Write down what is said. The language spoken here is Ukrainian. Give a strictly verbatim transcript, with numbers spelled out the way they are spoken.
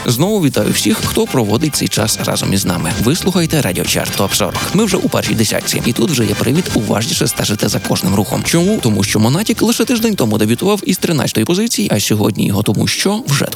Знову вітаю всіх, хто проводить цей час разом із нами. Ви слухаєте Радіочарт Топ сорок. Ми вже у першій десятці, і тут вже є привід уважніше стежити за кожним рухом. Чому? Тому що Монатік лише тиждень тому дебютував із тринадцятої позиції, а сьогодні його тому що вже